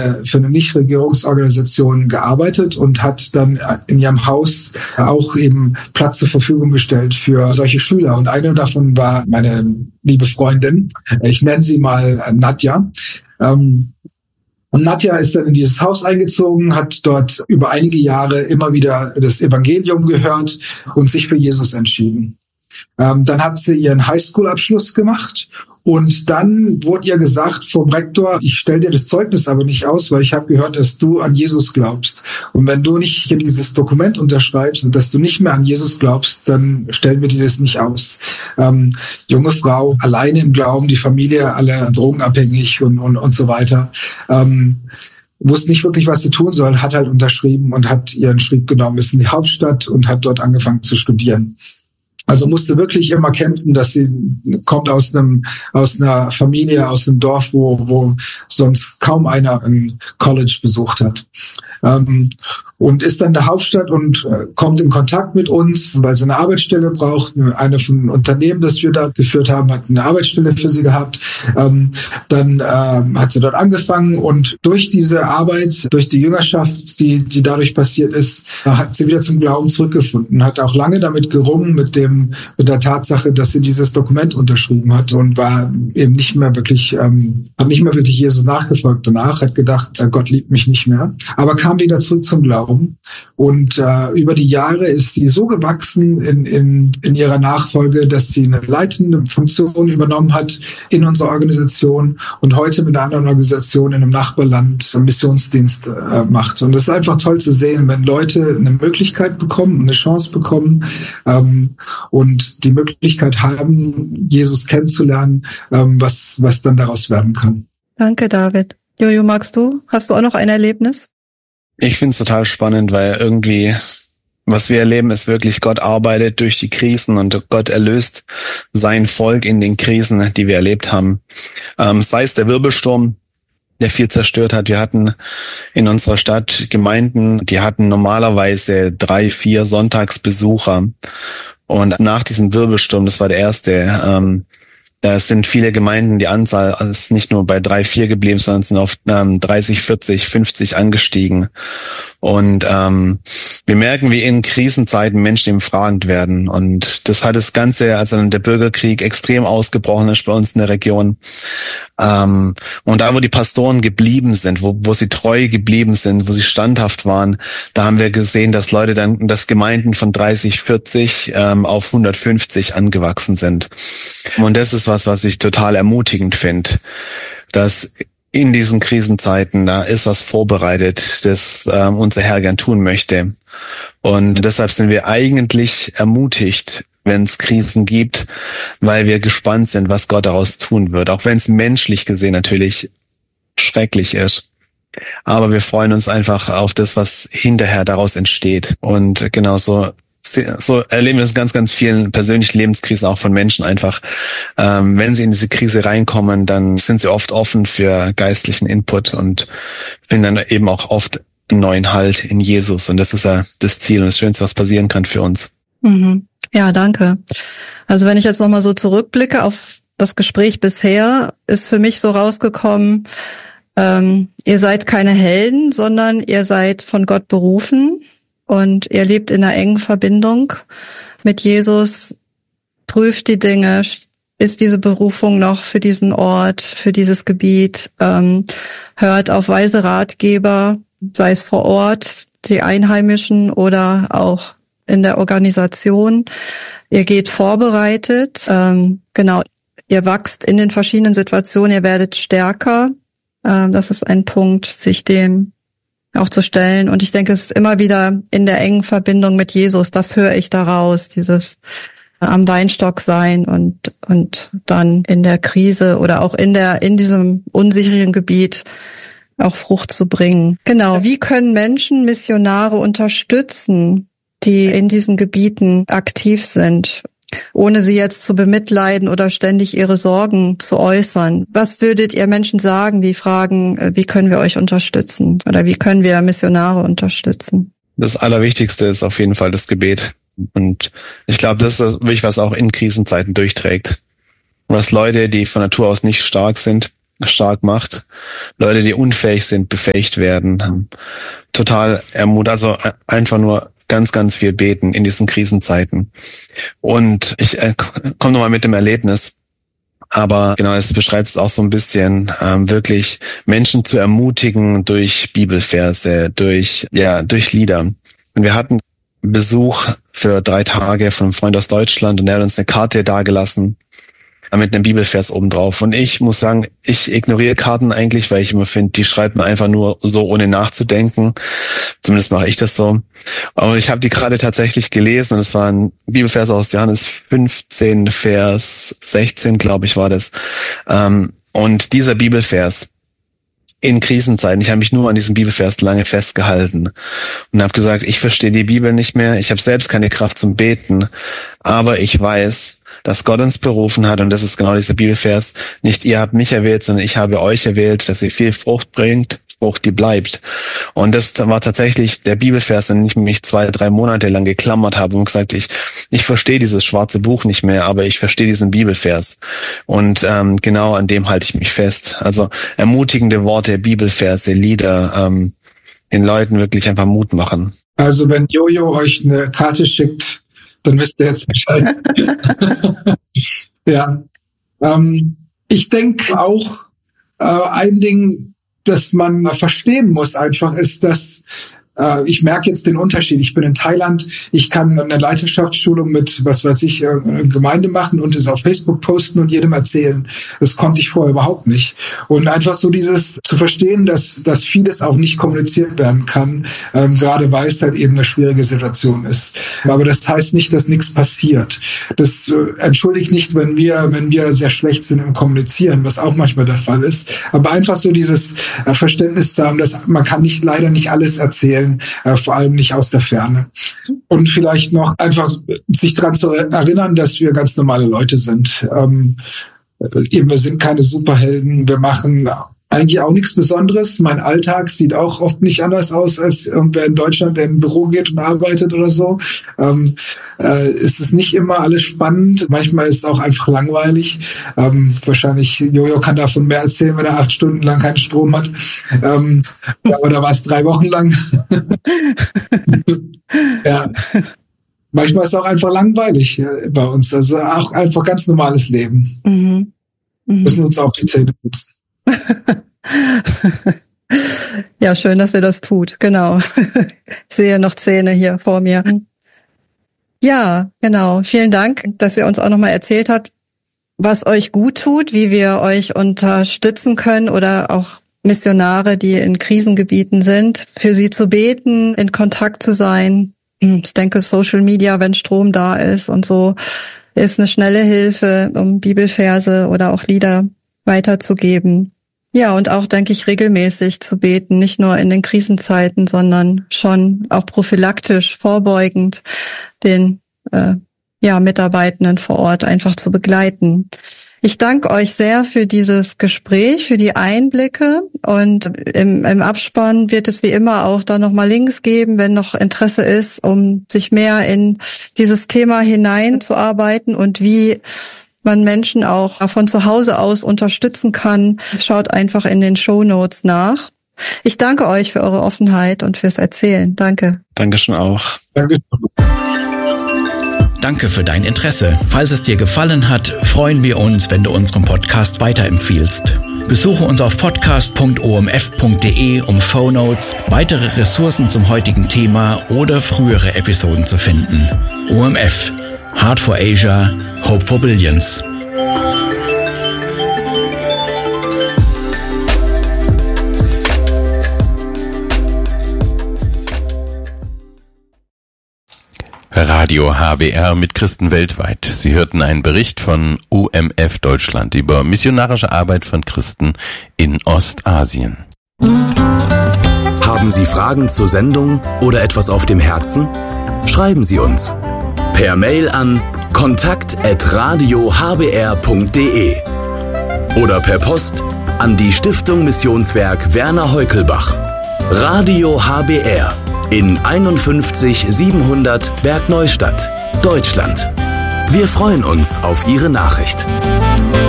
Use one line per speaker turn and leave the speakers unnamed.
eine Nichtregierungsorganisation gearbeitet und hat dann in ihrem Haus auch eben Platz zur Verfügung gestellt für solche Schüler. Und eine davon war meine liebe Freundin. Ich nenne sie mal Nadja. Und Nadja ist dann in dieses Haus eingezogen, hat dort über einige Jahre immer wieder das Evangelium gehört und sich für Jesus entschieden. Dann hat sie ihren Highschool-Abschluss gemacht und dann wurde ihr gesagt vom Rektor, ich stelle dir das Zeugnis aber nicht aus, weil ich habe gehört, dass du an Jesus glaubst. Und wenn du nicht hier dieses Dokument unterschreibst, dass du nicht mehr an Jesus glaubst, dann stellen wir dir das nicht aus. Junge Frau, alleine im Glauben, die Familie alle drogenabhängig und so weiter. Wusste nicht wirklich, was sie tun soll, hat halt unterschrieben und hat ihren Schritt genommen, ist in die Hauptstadt und hat dort angefangen zu studieren. Also musste wirklich immer kämpfen, dass sie kommt aus einer Familie, aus einem Dorf, wo sonst kaum einer ein College besucht hat. Und ist dann in der Hauptstadt und kommt in Kontakt mit uns, weil sie eine Arbeitsstelle braucht. Eine von den Unternehmen, das wir da geführt haben, hat eine Arbeitsstelle für sie gehabt. Dann hat sie dort angefangen und durch diese Arbeit, durch die Jüngerschaft, die dadurch passiert ist, hat sie wieder zum Glauben zurückgefunden. Hat auch lange damit gerungen, mit der Tatsache, dass sie dieses Dokument unterschrieben hat und war eben nicht mehr wirklich, hat nicht mehr wirklich Jesus nachgefolgt danach, hat gedacht, Gott liebt mich nicht mehr, aber kam wieder zurück zum Glauben. Und über die Jahre ist sie so gewachsen in ihrer Nachfolge, dass sie eine leitende Funktion übernommen hat in unserer Organisation und heute mit einer anderen Organisation in einem Nachbarland einen Missionsdienst macht. Und es ist einfach toll zu sehen, wenn Leute eine Möglichkeit bekommen, eine Chance bekommen und die Möglichkeit haben, Jesus kennenzulernen, was dann daraus werden kann.
Danke, David. Jojo, hast du auch noch ein Erlebnis?
Ich finde es total spannend, weil irgendwie, was wir erleben, ist wirklich, Gott arbeitet durch die Krisen und Gott erlöst sein Volk in den Krisen, die wir erlebt haben. Sei es der Wirbelsturm, der viel zerstört hat. Wir hatten in unserer Stadt Gemeinden, die hatten normalerweise 3-4 Sonntagsbesucher. Und nach diesem Wirbelsturm, das war der erste, da sind viele Gemeinden, die Anzahl ist nicht nur bei 3-4 geblieben, sondern sind auf 30, 40, 50 angestiegen. Und wir merken, wie in Krisenzeiten Menschen eben fragend werden. Und das hat das Ganze, als dann der Bürgerkrieg extrem ausgebrochen ist bei uns in der Region. Und da, wo die Pastoren geblieben sind, wo sie treu geblieben sind, wo sie standhaft waren, da haben wir gesehen, dass dass Gemeinden von 30, 40 auf 150 angewachsen sind. Und das ist was ich total ermutigend finde, dass in diesen Krisenzeiten, da ist was vorbereitet, das unser Herr gern tun möchte. Und deshalb sind wir eigentlich ermutigt, wenn es Krisen gibt, weil wir gespannt sind, was Gott daraus tun wird. Auch wenn es menschlich gesehen natürlich schrecklich ist. Aber wir freuen uns einfach auf das, was hinterher daraus entsteht. Und genau so erleben wir das in ganz, ganz vielen persönlichen Lebenskrisen auch von Menschen einfach. Wenn sie in diese Krise reinkommen, dann sind sie oft offen für geistlichen Input und finden dann eben auch oft einen neuen Halt in Jesus. Und das ist ja das Ziel und das Schönste, was passieren kann für uns.
Mhm. Ja, danke. Also wenn ich jetzt nochmal so zurückblicke auf das Gespräch bisher, ist für mich so rausgekommen, ihr seid keine Helden, sondern ihr seid von Gott berufen und ihr lebt in einer engen Verbindung mit Jesus, prüft die Dinge, ist diese Berufung noch für diesen Ort, für dieses Gebiet, hört auf weise Ratgeber, sei es vor Ort, die Einheimischen oder auch in der Organisation. Ihr geht vorbereitet, genau, ihr wachst in den verschiedenen Situationen, ihr werdet stärker. Das ist ein Punkt, sich dem auch zu stellen. Und ich denke, es ist immer wieder in der engen Verbindung mit Jesus, das höre ich daraus, dieses am Weinstock sein und dann in der Krise oder auch in diesem unsicheren Gebiet auch Frucht zu bringen. Genau. Wie können Menschen Missionare unterstützen, die in diesen Gebieten aktiv sind, ohne sie jetzt zu bemitleiden oder ständig ihre Sorgen zu äußern? Was würdet ihr Menschen sagen, die fragen, wie können wir euch unterstützen oder wie können wir Missionare unterstützen?
Das Allerwichtigste ist auf jeden Fall das Gebet. Und ich glaube, das ist wirklich, was auch in Krisenzeiten durchträgt. Was Leute, die von Natur aus nicht stark sind, stark macht. Leute, die unfähig sind, befähigt werden. Total ermutigt, also einfach nur ganz, ganz viel beten in diesen Krisenzeiten. Und ich komme nochmal mit dem Erlebnis. Aber genau, es beschreibt es auch so ein bisschen, wirklich Menschen zu ermutigen durch Bibelverse, durch Lieder. Und wir hatten Besuch für 3 Tage von einem Freund aus Deutschland und er hat uns eine Karte dagelassen mit einem Bibelvers oben drauf. Und ich muss sagen, ich ignoriere Karten eigentlich, weil ich immer finde, die schreibt man einfach nur so, ohne nachzudenken. Zumindest mache ich das so. Aber ich habe die gerade tatsächlich gelesen und es war ein Bibelvers aus Johannes 15, Vers 16, glaube ich, war das. Und dieser Bibelvers in Krisenzeiten, ich habe mich nur an diesem Bibelvers lange festgehalten und habe gesagt, ich verstehe die Bibel nicht mehr, ich habe selbst keine Kraft zum Beten, aber ich weiß, dass Gott uns berufen hat, und das ist genau dieser Bibelvers, nicht ihr habt mich erwählt, sondern ich habe euch erwählt, dass ihr viel Frucht bringt, Frucht, die bleibt. Und das war tatsächlich der Bibelvers, an den ich mich 2-3 Monate lang geklammert habe und gesagt, ich verstehe dieses schwarze Buch nicht mehr, aber ich verstehe diesen Bibelvers. Und genau an dem halte ich mich fest. Also ermutigende Worte, Bibelverse, Lieder, den Leuten wirklich einfach Mut machen.
Also wenn Jojo euch eine Karte schickt, dann wisst ihr jetzt Bescheid. Ja. Ich denke auch, ein Ding, das man verstehen muss einfach, ist, dass ich merke jetzt den Unterschied. Ich bin in Thailand, ich kann eine Leiterschaftsschulung mit, Gemeinde machen und es auf Facebook posten und jedem erzählen. Das konnte ich vorher überhaupt nicht. Und einfach so dieses zu verstehen, dass vieles auch nicht kommuniziert werden kann, gerade weil es halt eben eine schwierige Situation ist. Aber das heißt nicht, dass nichts passiert. Das entschuldigt nicht, wenn wir sehr schlecht sind im Kommunizieren, was auch manchmal der Fall ist. Aber einfach so dieses Verständnis zu haben, dass man kann leider nicht alles erzählen, vor allem nicht aus der Ferne. Und vielleicht noch einfach sich daran zu erinnern, dass wir ganz normale Leute sind. Wir sind keine Superhelden, wir machen eigentlich auch nichts Besonderes. Mein Alltag sieht auch oft nicht anders aus, als irgendwer in Deutschland, der in ein Büro geht und arbeitet oder so. Es ist nicht immer alles spannend. Manchmal ist es auch einfach langweilig. Wahrscheinlich, Jojo kann davon mehr erzählen, wenn er 8 Stunden lang keinen Strom hat. Oder war es 3 Wochen lang? Ja. Manchmal ist es auch einfach langweilig bei uns. Also auch einfach ganz normales Leben. Mhm. Wir müssen uns auch die Zähne putzen.
Ja, schön, dass ihr das tut. Genau. Ich sehe noch Zähne hier vor mir. Ja, genau. Vielen Dank, dass ihr uns auch nochmal erzählt habt, was euch gut tut, wie wir euch unterstützen können oder auch Missionare, die in Krisengebieten sind, für sie zu beten, in Kontakt zu sein. Ich denke, Social Media, wenn Strom da ist und so, ist eine schnelle Hilfe, um Bibelverse oder auch Lieder weiterzugeben. Ja, und auch, denke ich, regelmäßig zu beten, nicht nur in den Krisenzeiten, sondern schon auch prophylaktisch, vorbeugend den Mitarbeitenden vor Ort einfach zu begleiten. Ich danke euch sehr für dieses Gespräch, für die Einblicke, und im Abspann wird es wie immer auch da nochmal Links geben, wenn noch Interesse ist, um sich mehr in dieses Thema hineinzuarbeiten und wie man Menschen auch von zu Hause aus unterstützen kann. Schaut einfach in den Shownotes nach. Ich danke euch für eure Offenheit und fürs Erzählen. Danke.
Dankeschön auch.
Danke.
Danke für dein Interesse. Falls es dir gefallen hat, freuen wir uns, wenn du unseren Podcast weiterempfiehlst. Besuche uns auf podcast.omf.de, um Shownotes, weitere Ressourcen zum heutigen Thema oder frühere Episoden zu finden. OMF. Heart for Asia, Hope for Billions.
Radio HBR mit Christen weltweit. Sie hörten einen Bericht von OMF Deutschland über missionarische Arbeit von Christen in Ostasien.
Haben Sie Fragen zur Sendung oder etwas auf dem Herzen? Schreiben Sie uns. Per Mail an kontakt@radiohbr.de oder per Post an die Stiftung Missionswerk Werner Heukelbach. Radio HBR in 51 700 Bergneustadt, Deutschland. Wir freuen uns auf Ihre Nachricht.